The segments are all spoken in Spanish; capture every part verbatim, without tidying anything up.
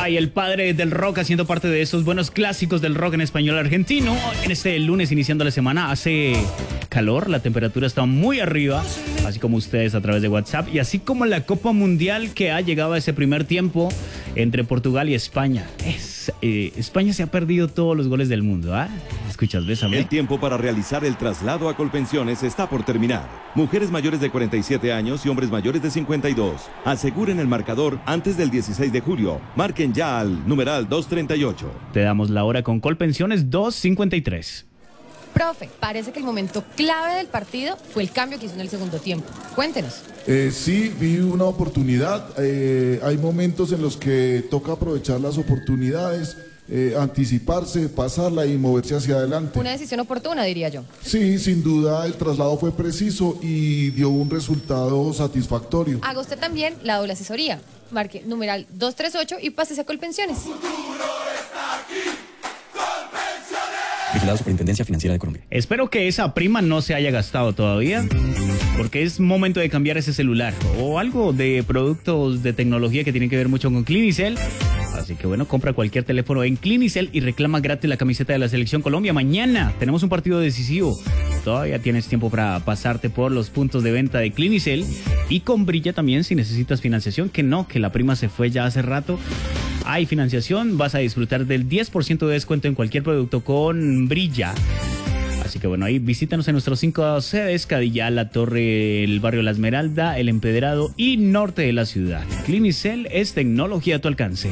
Ay, el padre del rock haciendo parte de esos buenos clásicos del rock en español argentino. En este lunes iniciando la semana hace calor, la temperatura está muy arriba, así como ustedes a través de WhatsApp y así como la Copa Mundial que ha llegado a ese primer tiempo entre Portugal y España. Es, eh, España se ha perdido todos los goles del mundo, ¿ah? ¿eh? Escuchas, bésame. El tiempo para realizar el traslado a Colpensiones está por terminar. Mujeres mayores de cuarenta y siete años y hombres mayores de cincuenta y dos. Aseguren el marcador antes del dieciséis de julio. Marquen ya al numeral doscientos treinta y ocho. Te damos la hora con Colpensiones doscientos cincuenta y tres. Profe, parece que el momento clave del partido fue el cambio que hizo en el segundo tiempo. Cuéntenos. Eh, sí, vi una oportunidad. Eh, hay momentos en los que toca aprovechar las oportunidades, eh, anticiparse, pasarla y moverse hacia adelante. Una decisión oportuna, diría yo. Sí, sin duda el traslado fue preciso y dio un resultado satisfactorio. Haga usted también la doble asesoría. Marque numeral doscientos treinta y ocho y pásese a Colpensiones. Vigilado Superintendencia Financiera de Colombia. Espero que esa prima no se haya gastado todavía, porque es momento de cambiar ese celular o algo de productos de tecnología que tienen que ver mucho con Clinicel. Así que bueno, compra cualquier teléfono en Clinicel y reclama gratis la camiseta de la Selección Colombia. Mañana tenemos un partido decisivo. Todavía tienes tiempo para pasarte por los puntos de venta de Clinicel y con Brilla también si necesitas financiación, que no, que la prima se fue ya hace rato. Hay financiación, vas a disfrutar del diez por ciento de descuento en cualquier producto con Brilla. Así que bueno, ahí visítanos en nuestros cinco sedes: Cadillal, La Torre, el barrio La Esmeralda, El Empedrado y norte de la ciudad. Clinicel es tecnología a tu alcance.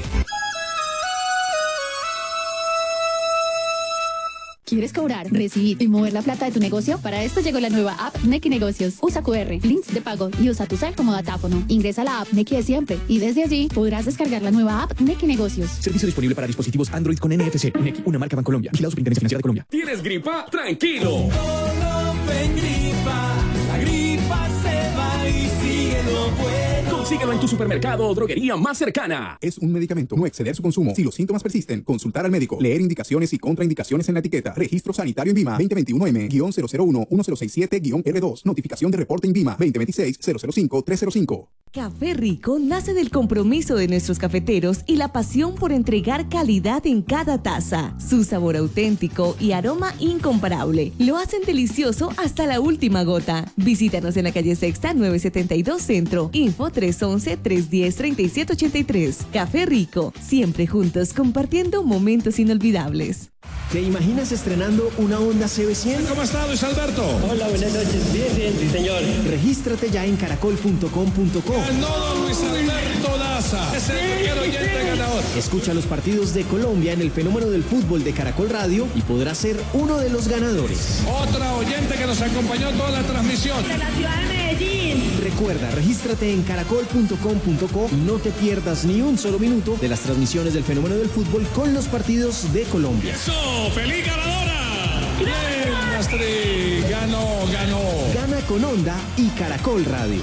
¿Quieres cobrar, recibir y mover la plata de tu negocio? Para esto llegó la nueva app Nequi Negocios. Usa cu erre, links de pago y usa tu cel como datáfono. Ingresa a la app Nequi de siempre y desde allí podrás descargar la nueva app Nequi Negocios. Servicio disponible para dispositivos Android con N F C. Nequi, una marca Bancolombia. Vigilado Superintendencia Financiera de Colombia. ¿Tienes gripa? ¡Tranquilo! Colopen gripa. La gripa se va y sigue lo bueno. Consíguelo en tu supermercado o droguería más cercana. Es un medicamento. No exceder su consumo. Si los síntomas persisten, consultar al médico. Leer indicaciones y contraindicaciones en la etiqueta. Registro sanitario INVIMA veinte veintiuno M cero cero uno uno cero seis siete R dos. Notificación de reporte INVIMA veinte veintiséis cero cero cinco tres cero cinco. Café Rico nace del compromiso de nuestros cafeteros y la pasión por entregar calidad en cada taza. Su sabor auténtico y aroma incomparable lo hacen delicioso hasta la última gota. Visítanos en la calle Sexta nueve setenta y dos Centro. Info tres once, tres diez, treinta y siete ochenta y tres. Café Rico, siempre juntos compartiendo momentos inolvidables. ¿Te imaginas estrenando una Honda C B cien? ¿Cómo está, Luis Alberto? Hola, buenas noches. Bien, bien, sí, señor. Regístrate ya en caracol punto com punto co. Ganó Luis Alberto Daza. Es el primer oyente ganador. Escucha los partidos de Colombia en el fenómeno del fútbol de Caracol Radio y podrás ser uno de los ganadores. Otra oyente que nos acompañó toda la transmisión. De la ciudad de Medellín. Recuerda, regístrate en caracol punto com punto co y no te pierdas ni un solo minuto de las transmisiones del fenómeno del fútbol con los partidos de Colombia. ¡Eso! ¡Feliz ganadora! ¡Bien, Astrid! ¡Ganó, ganó! Gana con Honda y Caracol Radio.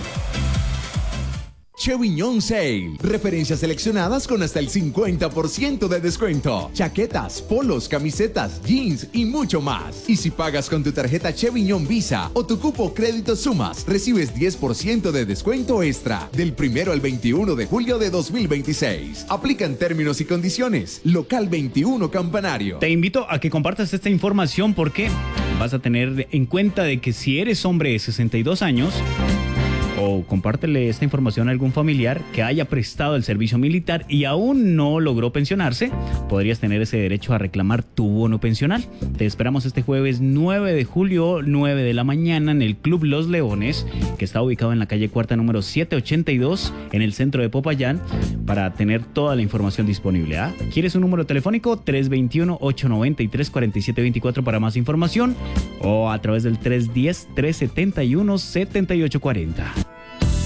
Chevignon Sale. Referencias seleccionadas con hasta el cincuenta por ciento de descuento. Chaquetas, polos, camisetas, jeans y mucho más. Y si pagas con tu tarjeta Chevignon Visa o tu cupo Crédito Sumas, recibes diez por ciento de descuento extra del primero al veintiuno de julio de dos mil veintiséis. Aplican términos y condiciones. Local veintiuno Campanario. Te invito a que compartas esta información porque vas a tener en cuenta de que si eres hombre de sesenta y dos años... o compártele esta información a algún familiar que haya prestado el servicio militar y aún no logró pensionarse, podrías tener ese derecho a reclamar tu bono pensional. Te esperamos este jueves nueve de julio, nueve de la mañana en el Club Los Leones, que está ubicado en la calle Cuarta número setecientos ochenta y dos en el centro de Popayán, para tener toda la información disponible. ¿Ah? ¿Quieres un número telefónico? tres dos uno, ocho nueve tres, cuatro siete dos cuatro para más información o a través del tres uno cero, tres siete uno, siete ocho cuatro cero.